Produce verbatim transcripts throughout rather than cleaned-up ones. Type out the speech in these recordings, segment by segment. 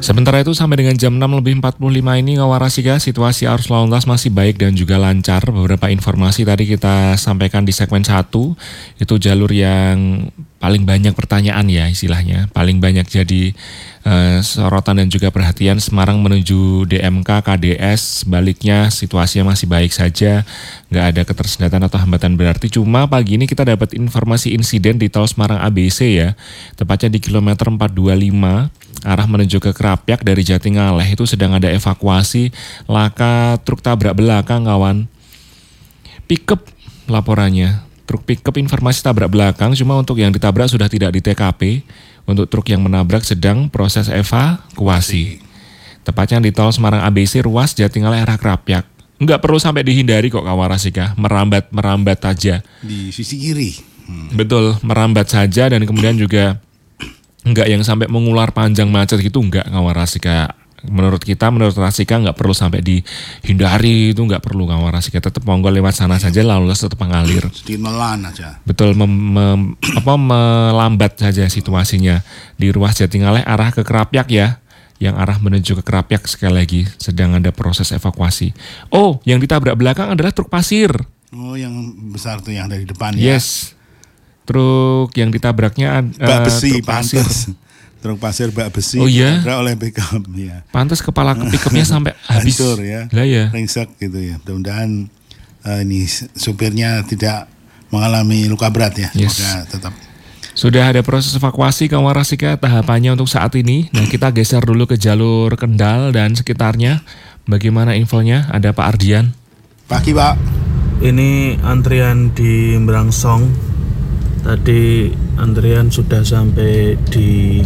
Sementara itu sampai dengan jam enam lebih empat puluh lima ini Kawarasika, situasi arus lalu lintas masih baik dan juga lancar. Beberapa informasi tadi kita sampaikan di segmen satu, itu jalur yang paling banyak pertanyaan ya istilahnya, paling banyak jadi uh, sorotan dan juga perhatian. Semarang menuju D M K, K D S, sebaliknya situasinya masih baik saja, nggak ada ketersendatan atau hambatan berarti. Cuma pagi ini kita dapat informasi insiden di tol Semarang A B C ya, tepatnya di kilometer empat dua lima, arah menuju ke Krapyak dari Jatingaleh itu sedang ada evakuasi laka truk tabrak belakang kawan. Pickup laporannya. Truk pickup informasi tabrak belakang, cuma untuk yang ditabrak sudah tidak di T K P. Untuk truk yang menabrak sedang proses evakuasi. Tepatnya di tol Semarang A B C ruas Jatingaleh arah Krapyak. Enggak perlu sampai dihindari kok Kawarasika, merambat-merambat saja. Di sisi kiri. Hmm. Betul, merambat saja dan kemudian juga enggak yang sampai mengular panjang macet gitu, enggak Kawarasika. Menurut kita, menurut Rasika nggak perlu sampai dihindari, itu nggak perlu Kawarasika. Tetap monggo lewat sana saja, lalu lintas tetap mengalir. Sedikit melan aja. Betul, mem, mem, apa, melambat saja situasinya. Di ruas Jatingaleh arah ke Krapyak ya, yang arah menuju ke Krapyak sekali lagi sedang ada proses evakuasi. Oh, yang ditabrak belakang adalah truk pasir. Oh, yang besar tuh yang dari depan ya. Yes, truk yang ditabraknya uh, besi, truk pasir. Pantes. Truk pasir bak besi oh, iya? oleh pickup ya. Pantas kepala pickupnya sampai habis. Hancur ya. Lah ya. Ringsek gitu ya. Mudah-mudahan uh, ini supirnya tidak mengalami luka berat ya. Yes. Semoga tetap. Sudah ada proses evakuasi Kawarasika tahapannya untuk saat ini. Nah, kita geser dulu ke jalur Kendal dan sekitarnya. Bagaimana infonya? Ada Pak Ardian. Pagi Pak. Ini antrian di Merangsong. Tadi antrian sudah sampai di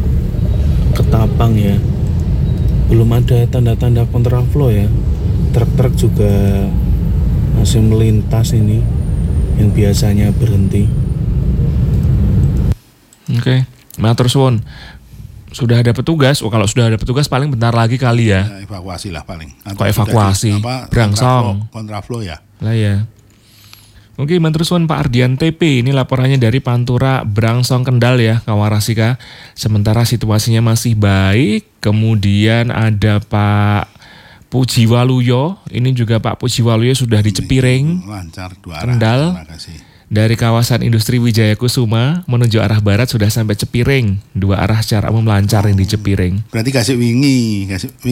Ketapang ya. Belum ada tanda-tanda kontraflow ya. Truk-truk juga masih melintas ini yang biasanya berhenti. Oke, matur suwun. Sudah ada petugas. Oh, kalau sudah ada petugas paling bentar lagi kali ya. Ya evakuasi lah paling. Kok evakuasi? Berangsong. Kontraflow ya. Lah ya. Oke, matur suwun Pak Ardian T P. Ini laporannya dari Pantura Brangsong Kendal ya, Kawarasika. Sementara situasinya masih baik. Kemudian ada Pak Pujiwaluyo. Ini juga Pak Pujiwaluyo sudah di Cepiring. Lancar dua arah. Kendal. Terima kasih. Dari kawasan industri Wijaya Kusuma menuju arah barat sudah sampai Cepiring. Dua arah secara umum lancar yang di Cepiring. Berarti kasih wingi, kasih